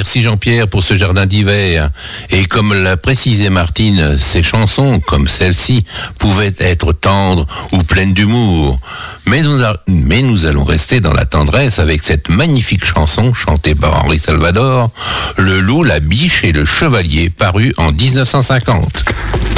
Merci Jean-Pierre pour ce jardin d'hiver. Et comme l'a précisé Martine, ces chansons, comme celle-ci, pouvaient être tendres ou pleines d'humour. Mais nous allons rester dans la tendresse avec cette magnifique chanson chantée par Henri Salvador, Le loup, la biche et le chevalier, paru en 1950.